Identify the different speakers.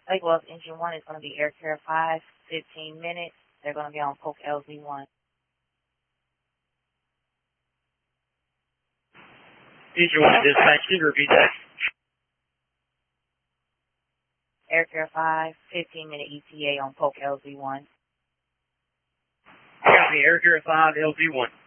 Speaker 1: Lake Wells Engine 1 is going to be Air Care 5, 15 minutes. They're going to be on Polk LZ1.
Speaker 2: Engine 1 dispatch, can you repeat that?
Speaker 1: Air Care 5, 15-minute ETA on Polk LZ1.
Speaker 2: Copy, Air Care 5, LZ1.